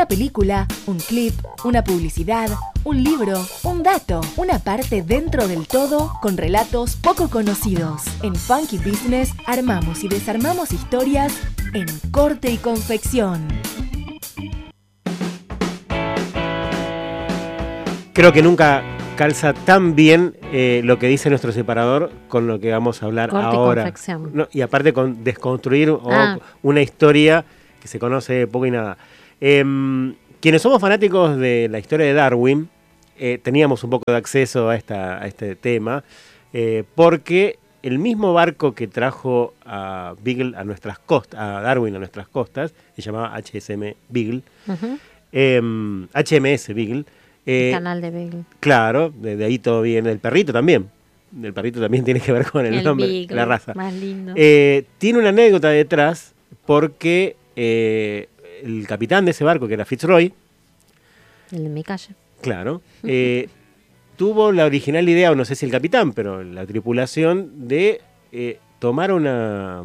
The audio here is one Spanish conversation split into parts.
una película, un clip, una publicidad, un libro, un dato, una parte dentro del todo con relatos poco conocidos. En Funky Business armamos y desarmamos historias en corte y confección. Creo que nunca calza tan bien lo que dice nuestro separador con lo que vamos a hablar corte ahora. Y confección. No, y aparte con desconstruir una historia que se conoce poco y nada. Quienes somos fanáticos de la historia de Darwin, teníamos un poco de acceso a este tema, porque el mismo barco que trajo a Beagle a nuestras costas, a Darwin a nuestras costas, se llamaba HSM Beagle, HMS Beagle. El canal de Beagle. Claro, de ahí todo viene. El perrito también. El perrito también tiene que ver con el nombre, Beagle, la raza. más lindo. Tiene una anécdota detrás porque el capitán de ese barco, que era Fitzroy, el de mi calle. Claro, tuvo la original idea, o no sé si el capitán, pero la tripulación, de tomar una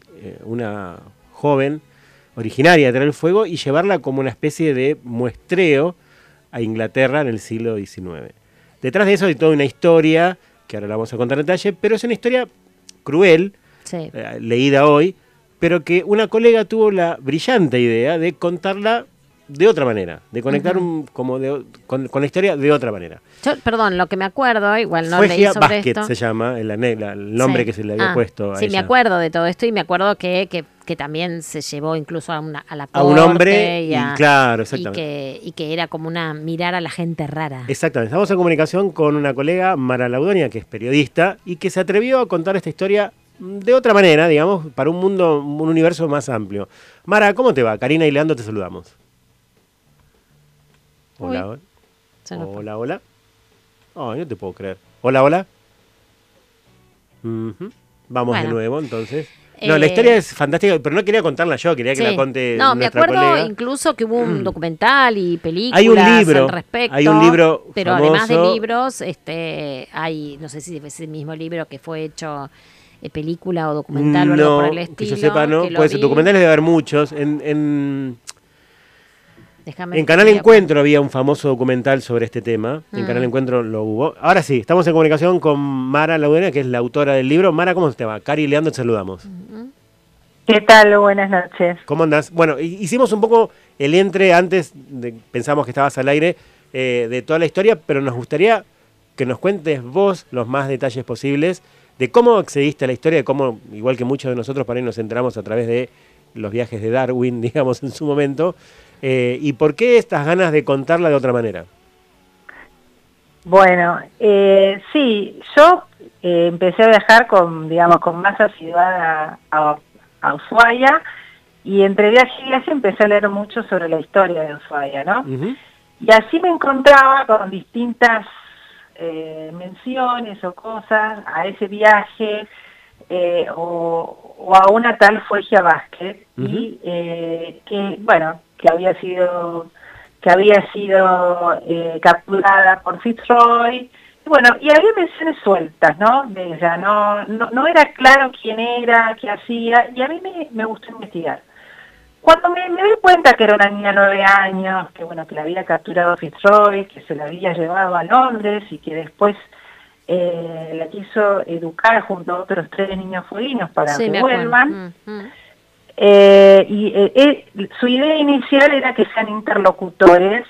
joven originaria de Tierra del Fuego y llevarla como una especie de muestreo a Inglaterra en el siglo XIX. Detrás de eso hay toda una historia, que ahora la vamos a contar en detalle, pero es una historia cruel, sí, leída hoy, pero que una colega tuvo la brillante idea de contarla de otra manera, de conectar con la historia de otra manera. Yo, perdón, lo que me acuerdo, igual no Fuegia leí sobre Basket esto. se llama, el nombre que se le había puesto a sí, ella. Me acuerdo de todo esto y me acuerdo que también se llevó incluso a la corte. A un hombre, claro, exactamente. Y que era como mirar a la gente rara. Exactamente. Estamos en comunicación con una colega, Mara Laudonia, que es periodista y que se atrevió a contar esta historia de otra manera, digamos, para un universo más amplio. Mara, ¿cómo te va? Karina y Leandro te saludamos. Hola, hola. Hola. Ay, no te puedo creer. Hola, hola. Vamos de nuevo, entonces. No, la historia es fantástica, pero no quería contarla yo, quería que la conte nuestra colega. No, me acuerdo incluso que hubo un documental y películas hay un libro, al respecto. Hay un libro pero famoso. Además de libros, hay, no sé si es el mismo libro que fue hecho película o documental o algo por el estilo. Que yo sepa, no. Puede ser documentales, debe haber muchos. En Canal Encuentro había un famoso documental sobre este tema. En Canal Encuentro lo hubo. Ahora sí, estamos en comunicación con Mara Laudonia, que es la autora del libro. Mara, ¿cómo te va? Cari y Leandro, te saludamos. ¿Qué tal? Buenas noches. ¿Cómo andás? Bueno, hicimos un poco el antes, pensamos que estabas al aire, de toda la historia, pero nos gustaría que nos cuentes vos los más detalles posibles de cómo accediste a la historia, de cómo, igual que muchos de nosotros, para ahí nos enteramos a través de los viajes de Darwin, digamos, en su momento. ¿Y por qué estas ganas de contarla de otra manera? Bueno, sí, yo empecé a viajar con más asiduidad a Ushuaia, y entre viaje y viaje empecé a leer mucho sobre la historia de Ushuaia, ¿no? Y así me encontraba con distintas menciones o cosas a ese viaje, o a una tal Fuegia Basket, y que había sido capturada por Fitzroy, y había menciones sueltas, ¿no? De ella, no era claro quién era, qué hacía, y a mí me gustó investigar. Cuando me di cuenta que era una niña de 9 años, que la había capturado Fitzroy, que se la había llevado a Londres y que después la quiso educar junto a otros 3 niños fueguinos para que vuelvan. Su idea inicial era que sean interlocutores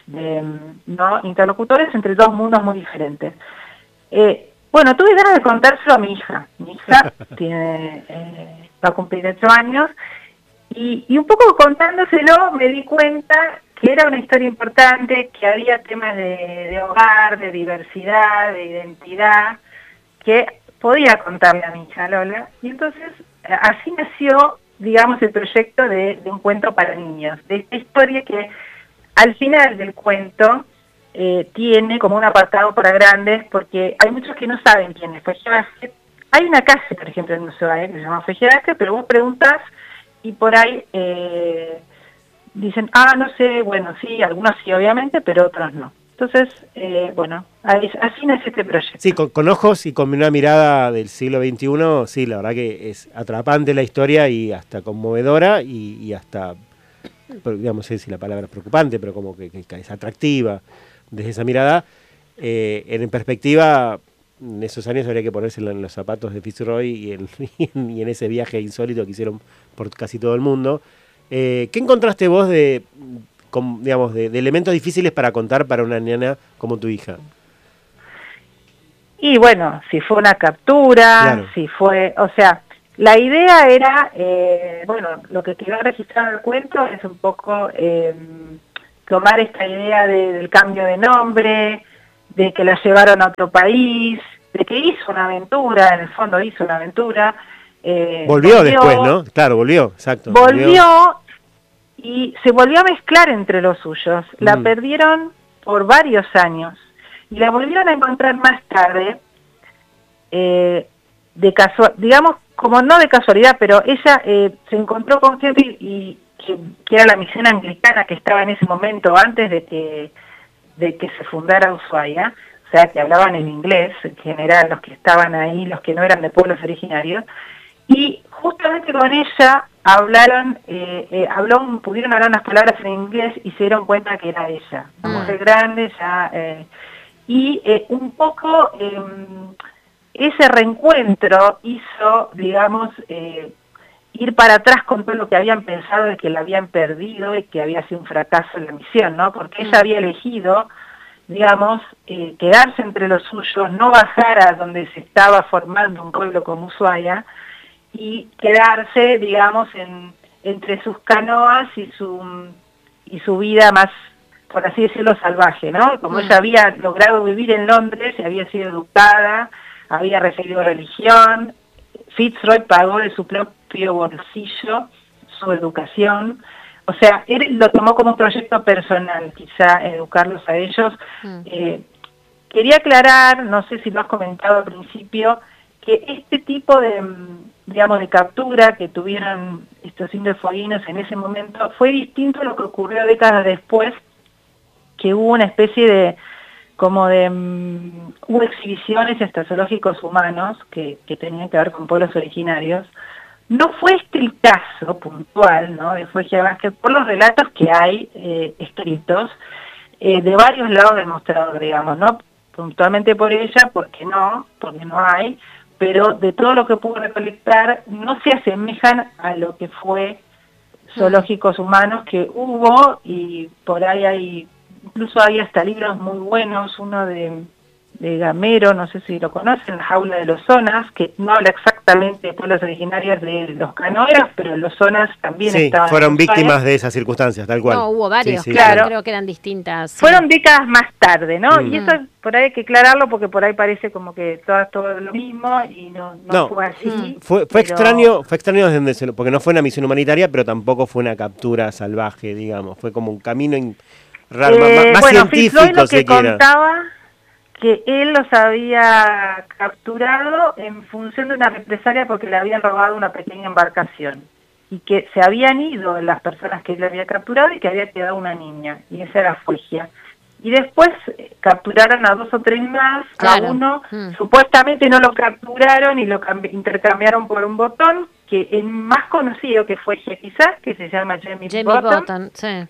entre 2 mundos muy diferentes. Tuve ganas de contárselo a mi hija. Mi hija va a cumplir 8 años, y un poco contándoselo me di cuenta que era una historia importante, que había temas de hogar, de diversidad, de identidad, que podía contarle a mi hija Lola, y entonces así nació, digamos, el proyecto de un cuento para niños, de esta historia que al final del cuento tiene como un apartado para grandes, porque hay muchos que no saben quién es Fuegia Basket. Hay una casa, por ejemplo, en Ushuaia que se llama Fuegia Basket, pero vos preguntás y por ahí dicen, no sé, sí, algunos sí, obviamente, pero otros no. Entonces, así nace este proyecto. Sí, con ojos y con una mirada del siglo XXI, sí, la verdad que es atrapante la historia y hasta conmovedora y hasta digamos, no sé si la palabra es preocupante, pero como que es atractiva desde esa mirada. En perspectiva, en esos años habría que ponerse en los zapatos de Fitzroy y en ese viaje insólito que hicieron por casi todo el mundo. ¿Qué encontraste vos digamos, de elementos difíciles para contar para una nena como tu hija? Y bueno, si fue una captura, Claro. si fue, o sea, la idea era, bueno, lo que quedó registrado en el cuento es un poco tomar esta idea del cambio de nombre, de que la llevaron a otro país, de que hizo una aventura, en el fondo hizo una aventura. Volvió después, ¿no? Claro, volvió, exacto. Volvió y se volvió a mezclar entre los suyos. La perdieron por varios años y la volvieron a encontrar más tarde, digamos, como no de casualidad, pero ella se encontró con gente que era la misión anglicana que estaba en ese momento antes de que se fundara Ushuaia, o sea, que hablaban en inglés, en general, los que estaban ahí, los que no eran de pueblos originarios, y justamente con ella pudieron hablar unas palabras en inglés y se dieron cuenta que era ella, una mujer grande, ya, y un poco ese reencuentro hizo, digamos, ir para atrás con todo lo que habían pensado de que la habían perdido y que había sido un fracaso en la misión, ¿no? Porque ella había elegido, digamos, quedarse entre los suyos, no bajar a donde se estaba formando un pueblo como Ushuaia y quedarse, digamos, entre sus canoas y su vida más, por así decirlo, salvaje, ¿no? Como ella había logrado vivir en Londres, había sido educada, había recibido religión, Fitzroy pagó de su propio bolsillo su educación, o sea, él lo tomó como un proyecto personal, quizá educarlos a ellos. Quería aclarar, no sé si lo has comentado al principio, que este tipo de, digamos, de captura que tuvieron estos indios fueguinos en ese momento fue distinto a lo que ocurrió décadas después, que hubo una especie de hubo exhibiciones hasta zoológicos humanos que tenían que ver con pueblos originarios. No fue este el caso puntual, ¿no?, de Fuegia Vázquez, por los relatos que hay escritos de varios lados del mostrador, digamos, no puntualmente por ella, porque no hay, pero de todo lo que pudo recolectar no se asemejan a lo que fue zoológicos humanos que hubo, y por ahí incluso hay hasta libros muy buenos, uno de Gamero, no sé si lo conocen, La jaula de los zonas, que no habla exactamente de pueblos originarios de los canoeros, pero los zonas también estaban... fueron víctimas de esas circunstancias, tal cual. No, hubo varios, Sí, claro. Creo que eran distintas. Sí. Fueron décadas más tarde, ¿no? Y eso por ahí hay que aclararlo porque por ahí parece como que todo lo mismo y no fue así. Fue extraño desde porque no fue una misión humanitaria, pero tampoco fue una captura salvaje, digamos. Fue como un camino raro, más bueno, científico, Fitzroy lo que si quiera. contaba que él los había capturado en función de una represalia porque le habían robado una pequeña embarcación y que se habían ido las personas que él había capturado y que había quedado una niña, y esa era Fuegia. Y después capturaron a 2 o 3 más, claro. A uno supuestamente no lo capturaron y lo intercambiaron por un botón, que el más conocido que Fuegia quizás, que se llama Jamie Bottom. Sí.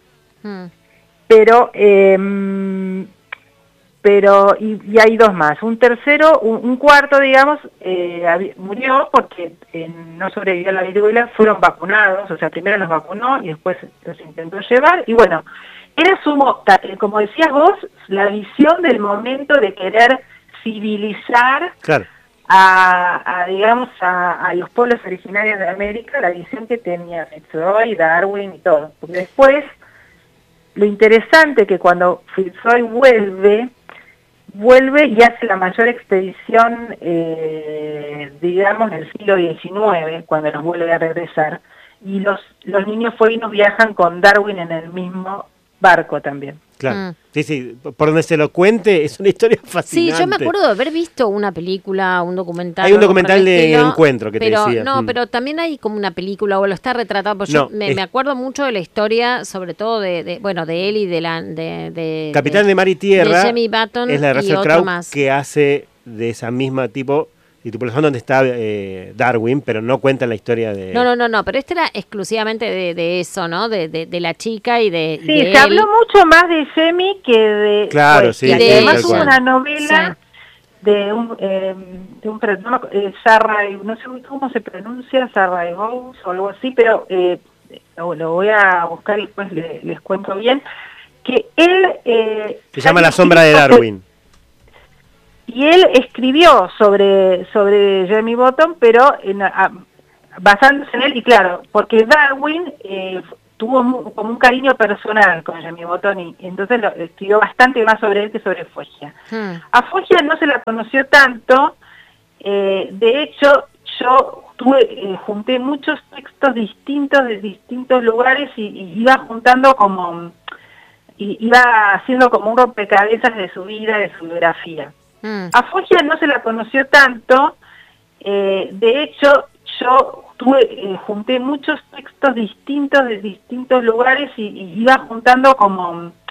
Pero y hay 2 más. Un tercero, un cuarto, digamos, murió porque no sobrevivió a la viruela, fueron vacunados, o sea, primero los vacunó y después los intentó llevar, y bueno, era como decías vos, la visión del momento de querer civilizar digamos, a los pueblos originarios de América, la visión que tenía Fitzroy, Darwin y todo. Porque después, lo interesante que cuando Fitzroy vuelve y hace la mayor expedición, digamos, en el siglo XIX, cuando nos vuelve a regresar, y los niños fueguinos viajan con Darwin en el mismo barco también. Claro, sí, por donde se lo cuente, es una historia fascinante. Sí, yo me acuerdo de haber visto una película, un documental. Hay un documental de Encuentro que te decía. No, pero también hay como una película, o lo está retratado, porque yo me acuerdo mucho de la historia, sobre todo de él y de Capitán de Mar y Tierra, de Jamie Button, es la de y Russell otro Crowe más. que hace de esa misma tipo, y tripulación donde está Darwin, pero no cuenta la historia de... No, pero este era exclusivamente de eso, ¿no? De la chica y de Sí, de se él. habló mucho más de Jamie que de... Claro, pues, sí. y además sí, hubo tal una cual. novela de Sarray, no sé cómo se pronuncia, Sarray Bowles o algo así, pero lo voy a buscar y después les cuento bien, que él... Se llama La sombra de Darwin. Y él escribió sobre Jeremy Bottom, pero basándose en él, y claro, porque Darwin tuvo como un cariño personal con Jeremy Bottom, y entonces lo escribió bastante más sobre él que sobre Foggia. A Foggia no se la conoció tanto, de hecho, yo junté muchos textos distintos de distintos lugares y iba juntando como... iba haciendo como un rompecabezas de su vida, de su biografía. A Foggia no se la conoció tanto, de hecho yo junté muchos textos distintos de distintos lugares y iba juntando como